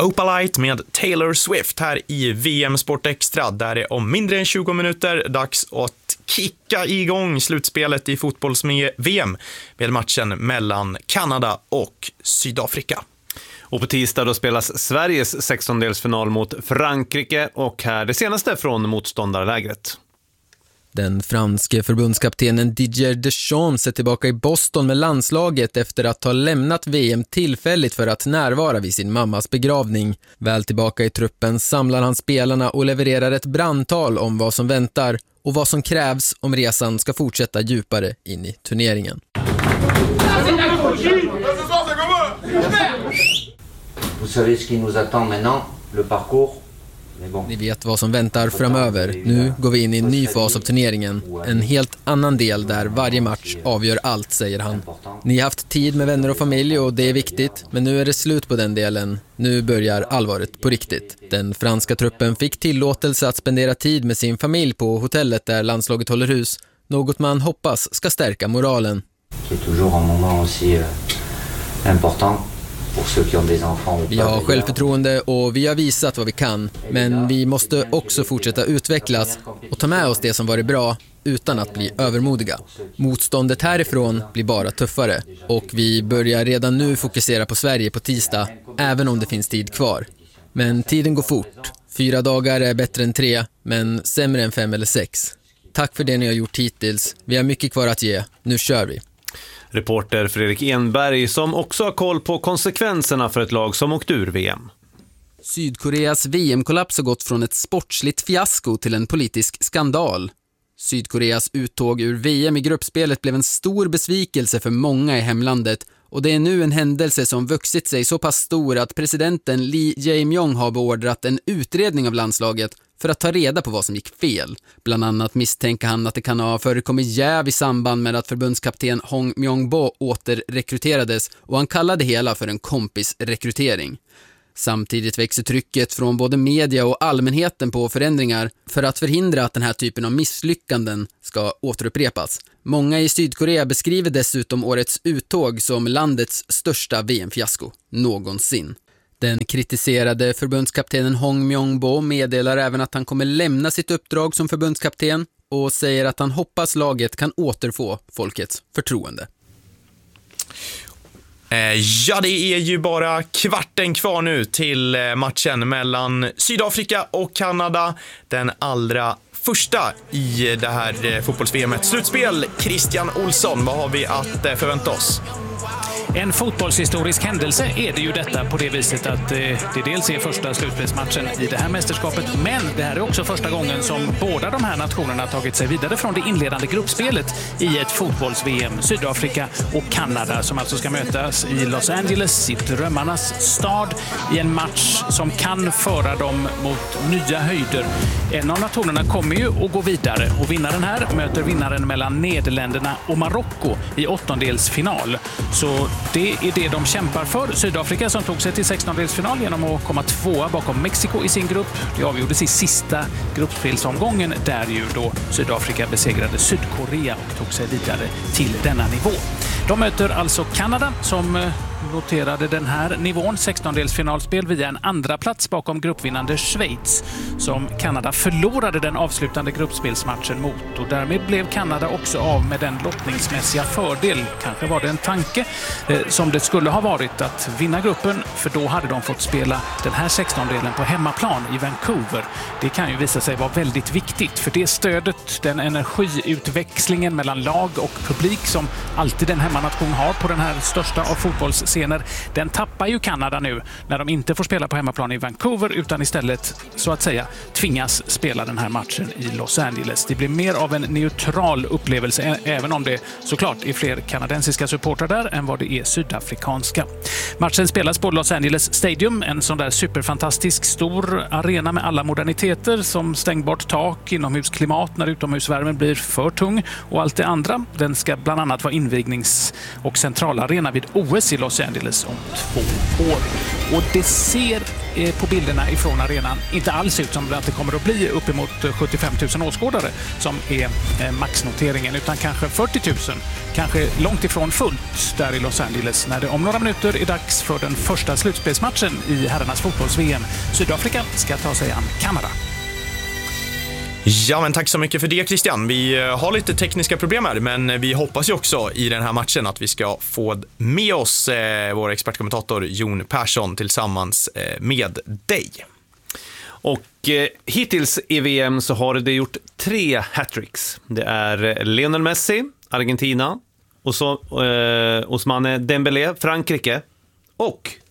Opalite med Taylor Swift här i VM Sport Extra, där det om mindre än 20 minuter dags att kicka igång slutspelet i fotbolls-VM med matchen mellan Kanada och Sydafrika. Och på tisdag då spelas Sveriges 16-delsfinal mot Frankrike, och här det senaste från motståndarlägret. Den franske förbundskaptenen Didier Deschamps är tillbaka i Boston med landslaget efter att ha lämnat VM tillfälligt för att närvara vid sin mammas begravning. Väl tillbaka i truppen samlar han spelarna och levererar ett brandtal om vad som väntar och vad som krävs om resan ska fortsätta djupare in i turneringen. Vous savez ce qui nous attend maintenant, le parcours. Ni vet vad som väntar framöver. Nu går vi in i en ny fas av turneringen. En helt annan del där varje match avgör allt, säger han. Ni har haft tid med vänner och familj och det är viktigt. Men nu är det slut på den delen. Nu börjar allvaret på riktigt. Den franska truppen fick tillåtelse att spendera tid med sin familj på hotellet där landslaget håller hus. Något man hoppas ska stärka moralen. Det är toujours un moment aussi important. Vi har självförtroende och vi har visat vad vi kan, men vi måste också fortsätta utvecklas och ta med oss det som varit bra utan att bli övermodiga. Motståndet härifrån blir bara tuffare och vi börjar redan nu fokusera på Sverige på tisdag, även om det finns tid kvar. Men tiden går fort. 4 dagar är bättre än 3, men sämre än 5 eller 6. Tack för det ni har gjort hittills. Vi har mycket kvar att ge. Nu kör vi. Reporter Fredrik Enberg, som också har koll på konsekvenserna för ett lag som åkt ur VM. Sydkoreas VM-kollaps har gått från ett sportsligt fiasko till en politisk skandal. Sydkoreas uttåg ur VM i gruppspelet blev en stor besvikelse för många i hemlandet, och det är nu en händelse som vuxit sig så pass stor att presidenten Lee Jae-myung har beordrat en utredning av landslaget för att ta reda på vad som gick fel. Bland annat misstänker han att det kan ha förekommit jäv i samband med att förbundskapten Hong Myung-bo återrekryterades, och han kallade det hela för en kompisrekrytering. Samtidigt växer trycket från både media och allmänheten på förändringar för att förhindra att den här typen av misslyckanden ska återupprepas. Många i Sydkorea beskriver dessutom årets uttåg som landets största VM-fiasko någonsin. Den kritiserade förbundskaptenen Hong Myung-bo meddelar även att han kommer lämna sitt uppdrag som förbundskapten och säger att han hoppas laget kan återfå folkets förtroende. Ja, det är ju bara kvarten kvar nu till matchen mellan Sydafrika och Kanada. Den allra första i det här fotbolls-VM-et slutspel. Christian Olsson, vad har vi att förvänta oss? En fotbollshistorisk händelse är det ju detta, på det viset att det dels är första slutspelsmatchen i det här mästerskapet, men det här är också första gången som båda de här nationerna tagit sig vidare från det inledande gruppspelet i ett fotbolls-VM. Sydafrika och Kanada som alltså ska mötas i Los Angeles, i drömmarnas stad, i en match som kan föra dem mot nya höjder. En av nationerna kommer ju att gå vidare, och vinnaren här möter vinnaren mellan Nederländerna och Marocko i åttondelsfinal. Så det är det de kämpar för. Sydafrika som tog sig till 16-delsfinal genom att komma 2 bakom Mexiko i sin grupp. Det avgjordes i sista gruppspelsomgången där ju då Sydafrika besegrade Sydkorea och tog sig vidare till denna nivå. De möter alltså Kanada som noterade den här nivån, 16-delsfinalspel, via en andra plats bakom gruppvinnande Schweiz, som Kanada förlorade den avslutande gruppspelsmatchen mot, och därmed blev Kanada också av med den lottningsmässiga fördel, kanske var det en tanke, som det skulle ha varit att vinna gruppen, för då hade de fått spela den här 16-delen på hemmaplan i Vancouver. Det kan ju visa sig vara väldigt viktigt, för det stödet, den energiutväxlingen mellan lag och publik som alltid en hemmanation har på den här största av fotbollsscener, den tappar ju Kanada nu när de inte får spela på hemmaplan i Vancouver utan istället så att säga tvingas spela den här matchen i Los Angeles. Det blir mer av en neutral upplevelse, även om det såklart är fler kanadensiska supportrar där än vad det är sydafrikanska. Matchen spelas på Los Angeles Stadium, en sån där superfantastisk stor arena med alla moderniteter som stängbart tak, inomhusklimat när utomhusvärmen blir för tung och allt det andra. Den ska bland annat vara invignings- och centralarena vid OS i Los Angeles. Angeles om 2 år. Och det ser på bilderna ifrån arenan inte alls ut som att det kommer att bli uppemot 75 000 åskådare som är maxnoteringen, utan kanske 40 000, kanske långt ifrån fullt där i Los Angeles när det om några minuter är dags för den första slutspelsmatchen i herrarnas fotbolls-VM. Sydafrika ska ta sig an Kanada. Ja, men tack så mycket för det, Christian. Vi har lite tekniska problem här, men vi hoppas ju också i den här matchen att vi ska få med oss vår expertkommentator Jon Persson tillsammans med dig. Och hittills i VM så har det gjort 3 hattricks. Det är Lionel Messi, Argentina, och så Ousmane Dembélé, Frankrike, och